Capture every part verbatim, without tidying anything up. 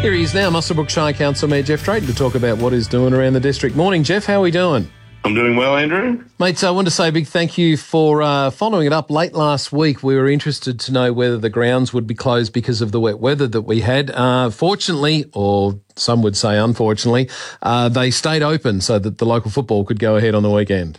Here he is now, Muswellbrook Shire Council Mayor Jeff Drayton, to talk about what he's doing around the district. Morning, Jeff. How are we doing? I'm doing well, Andrew. Mate, so I want to say a big thank you for uh, following it up. Late last week, we were interested to know whether the grounds would be closed because of the wet weather that we had. Uh, fortunately, or some would say unfortunately, uh, they stayed open so that the local football could go ahead on the weekend.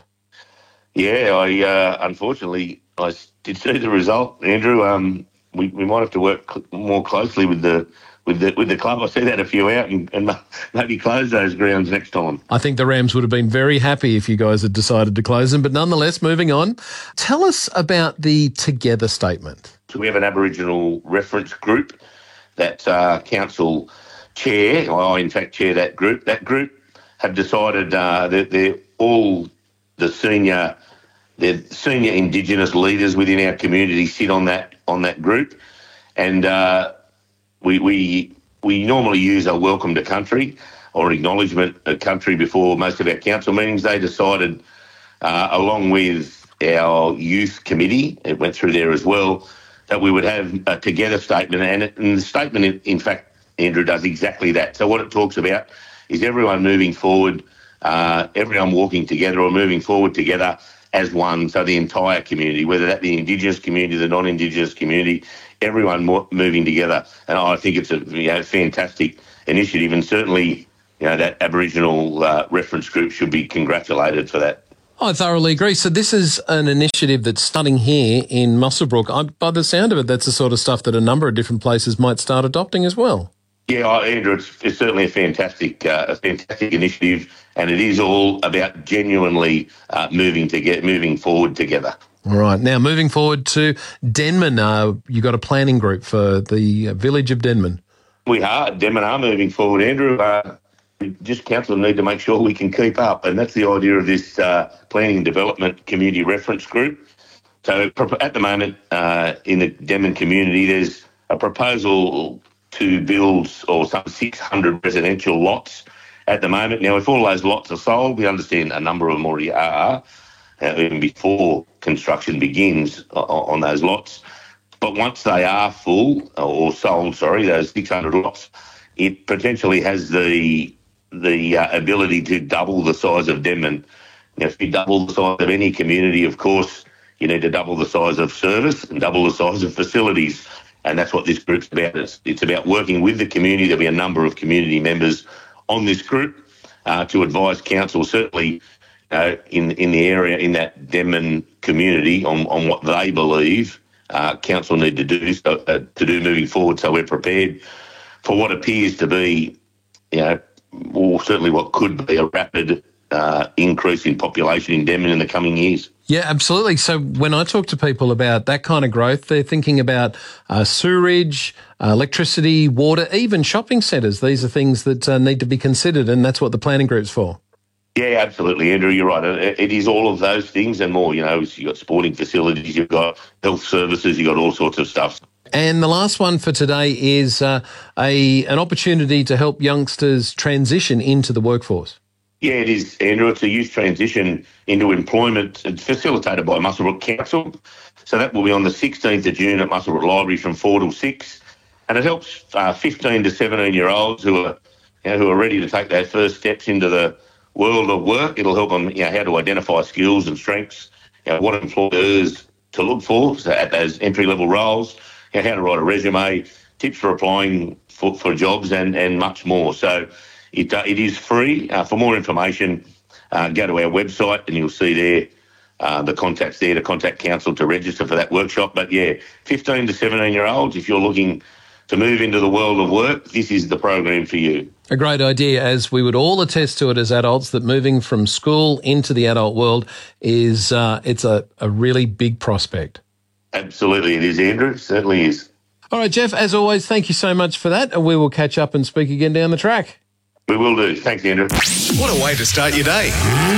Yeah, I uh, unfortunately I did see the result, Andrew. Um, we we might have to work cl- more closely with the with the with the club. I see that a few out and, and maybe close those grounds next time. I think the Rams would have been very happy if you guys had decided to close them. But nonetheless, moving on, tell us about the Together statement. So we have an Aboriginal reference group that uh, council chair. I in fact chair that group. That group have decided uh, that they're all the senior. The senior Indigenous leaders within our community sit on that on that group, and uh, we we we normally use a welcome to country or acknowledgement of country before most of our council meetings. They decided, uh, along with our youth committee, it went through there as well, that we would have a Together statement, and, it, and the statement, in, in fact, Andrew, does exactly that. So what it talks about is everyone moving forward, uh, everyone walking together or moving forward together as one, so the entire community, whether that be the Indigenous community, the non-Indigenous community, everyone mo- moving together. And I think it's a you know, fantastic initiative, and certainly you know that Aboriginal uh, reference group should be congratulated for that. I thoroughly agree. So this is an initiative that's starting here in Muswellbrook. I, by the sound of it, that's the sort of stuff that a number of different places might start adopting as well. Yeah, Andrew, it's, it's certainly a fantastic, uh, a fantastic initiative, and it is all about genuinely uh, moving to get moving forward together. All right. Now, moving forward to Denman, uh, you got a planning group for the village of Denman. We are. Denman are moving forward, Andrew. Uh, we just council need to make sure we can keep up, and that's the idea of this uh, planning and development community reference group. So at the moment, uh, in the Denman community, there's a proposal to build or some six hundred residential lots at the moment. Now, if all those lots are sold, we understand a number of them already are, uh, even before construction begins on, on those lots. But once they are full or sold, sorry, those six hundred lots, it potentially has the the uh, ability to double the size of Denman. Now, if you double the size of any community, of course, you need to double the size of service and double the size of facilities. And that's what this group's about. It's, it's about working with the community. There'll be a number of community members on this group uh, to advise council, certainly uh, in in the area, in that Denman community, on, on what they believe uh, council need to do so, uh, to do moving forward. So we're prepared for what appears to be, you know, or certainly what could be a rapid uh, increase in population in Denman in the coming years. Yeah, absolutely. So when I talk to people about that kind of growth, they're thinking about uh, sewerage, uh, electricity, water, even shopping centres. These are things that uh, need to be considered, and that's what the planning group's for. Yeah, absolutely, Andrew. You're right. It, it is all of those things and more. You know, you've got sporting facilities, you've got health services, you've got all sorts of stuff. And the last one for today is uh, a an opportunity to help youngsters transition into the workforce. Yeah, it is, Andrew. It's a youth transition into employment. It's facilitated by Muswellbrook Council. So that will be on the sixteenth of June at Muswellbrook Library from four till six. And it helps uh, fifteen to seventeen-year-olds who are you know, who are ready to take their first steps into the world of work. It'll help them you know, how to identify skills and strengths, you know, what employers to look for so at those entry-level roles, you know, how to write a resume, tips for applying for, for jobs and, and much more. So It, uh, it is free. Uh, for more information, uh, go to our website and you'll see there uh, the contacts there to contact council to register for that workshop. But yeah, fifteen to seventeen-year-olds, if you're looking to move into the world of work, this is the program for you. A great idea, as we would all attest to it as adults, that moving from school into the adult world is uh, it's a, a really big prospect. Absolutely, it is, Andrew. It certainly is. All right, Jeff, as always, thank you so much for that, and we will catch up and speak again down the track. We will do. Thanks, Andrew. What a way to start your day.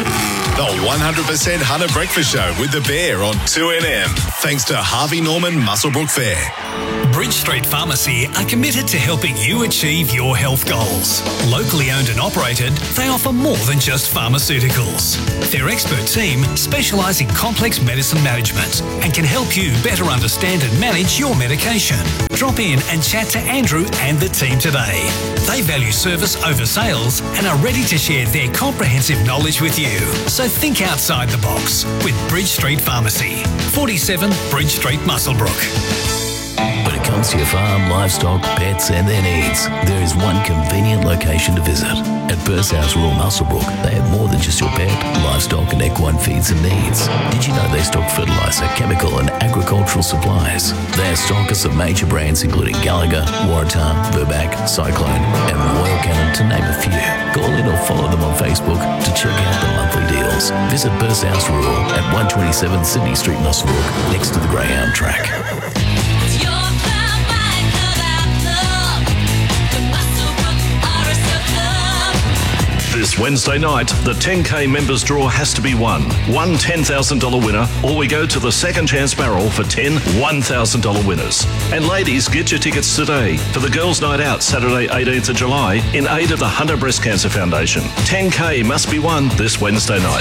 The one hundred percent Hunter Breakfast Show with the Bear on two N M. Thanks to Harvey Norman Muswellbrook Fair. Bridge Street Pharmacy are committed to helping you achieve your health goals. Locally owned and operated, they offer more than just pharmaceuticals. Their expert team specialise in complex medicine management and can help you better understand and manage your medication. Drop in and chat to Andrew and the team today. They value service over sales and are ready to share their comprehensive knowledge with you. So think outside the box with Bridge Street Pharmacy, forty-seven Bridge Street, Muswellbrook. When it comes to your farm, livestock, pets and their needs, there is one convenient location to visit. At Burst House Rural Muswellbrook, they have more than just your pet, livestock and equine feeds and needs. Did you know they stock fertiliser, chemical and agricultural supplies? They are stockists of major brands including Gallagher, Waratah, Verbac, Cyclone and Royal Canin, to name a few. Call in or follow them on Facebook to check out the monthly deals. Visit Burst House Rural at one twenty-seven Sydney Street, Muswellbrook, next to the Greyhound track. This Wednesday night, the ten K members draw has to be won. One ten thousand dollars winner, or we go to the second chance barrel for ten one thousand dollars winners. And ladies, get your tickets today for the Girls' Night Out Saturday eighteenth of July in aid of the Hunter Breast Cancer Foundation. ten K must be won this Wednesday night.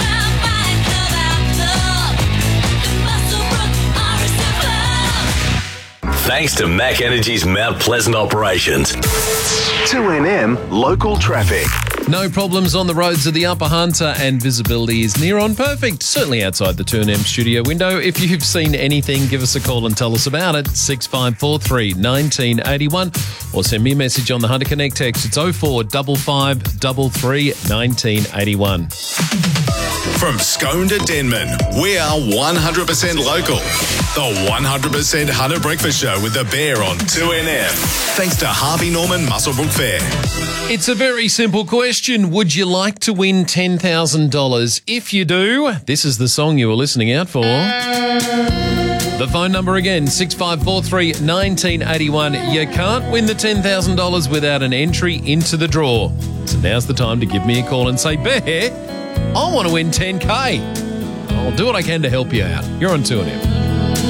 Thanks to Mac Energy's Mount Pleasant operations. two N M local traffic. No problems on the roads of the Upper Hunter and visibility is near on perfect, certainly outside the two N M studio window. If you've seen anything, give us a call and tell us about it, six five four three, one nine eight one, or send me a message on the Hunter Connect text. It's oh four five five three three, one nine eight one. From Scone to Denman, we are one hundred percent local. The one hundred percent Hunter Breakfast Show with the Bear on two N M. Thanks to Harvey Norman Muswellbrook Fair. It's a very simple question. Would you like to win ten thousand dollars? If you do, this is the song you were listening out for. The phone number again, six five four three, one nine eight one. You can't win the ten thousand dollars without an entry into the draw. So now's the time to give me a call and say, Bear, I want to win ten K. I'll do what I can to help you out. You're on two N M.